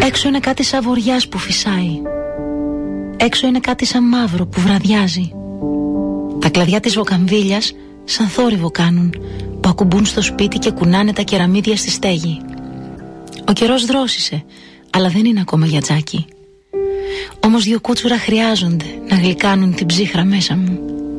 Έξω είναι κάτι σαν βοριάς που φυσάει. Έξω είναι κάτι σαν μαύρο που βραδιάζει. Τα κλαδιά της βοκαμβίλιας σαν θόρυβο κάνουν, που ακουμπούν στο σπίτι και κουνάνε τα κεραμίδια στη στέγη. Ο καιρός δρόσισε, αλλά δεν είναι ακόμα για τζάκι. Όμως 2 κούτσουρα χρειάζονται να γλυκάνουν την ψύχρα μέσα μου.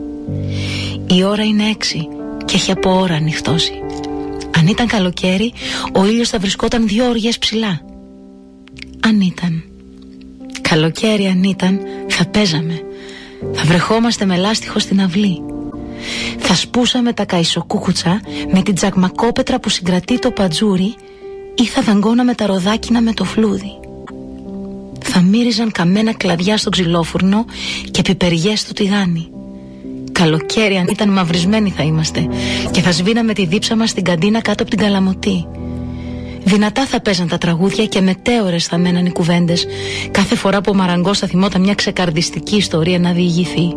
Η ώρα είναι 6 και έχει από ώρα ανοιχτώσει. Αν ήταν καλοκαίρι, ο ήλιος θα βρισκόταν 2 οριές ψηλά. Αν ήταν καλοκαίρι, αν ήταν, θα παίζαμε. Θα βρεχόμαστε με λάστιχο στην αυλή. Θα σπούσαμε τα καϊσοκούκουτσα με την τζακμακόπετρα που συγκρατεί το πατζούρι, ή θα δαγκώναμε τα ροδάκινα με το φλούδι. Θα μύριζαν καμένα κλαδιά στο ξυλόφουρνο και πιπεριές στο τηγάνι. Καλοκαίρι, αν ήταν, μαυρισμένοι θα είμαστε, και θα σβήναμε τη δίψα μας στην καντίνα κάτω από την Καλαμωτή. Δυνατά θα παίζαν τα τραγούδια και μετέωρες θα μέναν οι κουβέντες, κάθε φορά που ο Μαραγκός θα θυμόταν μια ξεκαρδιστική ιστορία να διηγηθεί.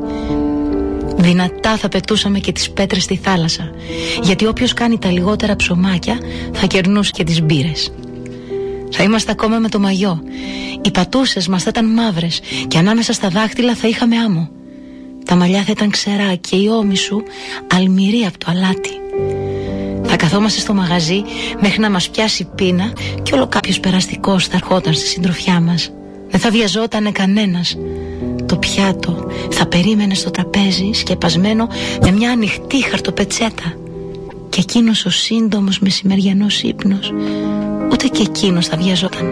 Δυνατά θα πετούσαμε και τις πέτρες στη θάλασσα, γιατί όποιος κάνει τα λιγότερα ψωμάκια θα κερνούσε και τις μπύρες. Θα είμαστε ακόμα με το μαγιό. Οι πατούσες μας θα ήταν μαύρες και ανάμεσα στα δάχτυλα θα είχαμε άμμο. Τα μαλλιά θα ήταν ξερά και η ώμη σου αλμυρή από το αλάτι. Θα καθόμαστε στο μαγαζί μέχρι να μας πιάσει πείνα και όλο κάποιος περαστικός θα ερχόταν στη συντροφιά μας. Δεν θα βιαζότανε κανένας. Το πιάτο θα περίμενε στο τραπέζι σκεπασμένο με μια ανοιχτή χαρτοπετσέτα. Και εκείνος ο σύντομος μεσημεριανός ύπνος, ούτε και εκείνος θα βιαζόταν.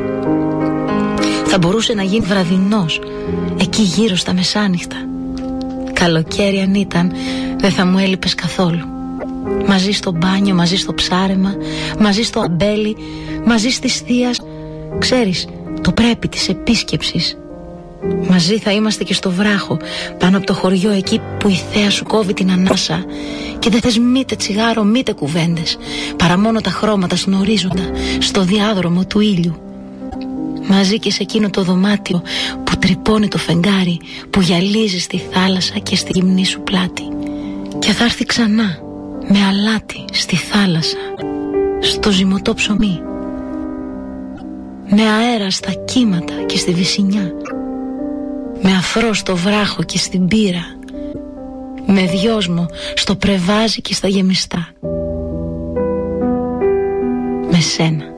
Θα μπορούσε να γίνει βραδινός εκεί γύρω στα μεσάνυχτα. Καλοκαίρι αν ήταν, δεν θα μου έλειπες καθόλου. Μαζί στο μπάνιο, μαζί στο ψάρεμα, μαζί στο αμπέλι, μαζί στις θείας. Ξέρεις, το πρέπει της επίσκεψης. Μαζί θα είμαστε και στο βράχο, πάνω από το χωριό, εκεί που η θέα σου κόβει την ανάσα και δεν θες μήτε τσιγάρο, μήτε κουβέντες, παρά μόνο τα χρώματα στον ορίζοντα, στο διάδρομο του ήλιου. Μαζί και σε εκείνο το δωμάτιο που τρυπώνει το φεγγάρι, που γυαλίζει στη θάλασσα και στη γυμνή σου πλάτη. Και θα έρθει ξανά με αλάτι στη θάλασσα, στο ζυμωτό ψωμί, με αέρα στα κύματα και στη βυσσινιά, με αφρό στο βράχο και στην πύρα, με δυόσμο στο πρεβάζι και στα γεμιστά, με σένα.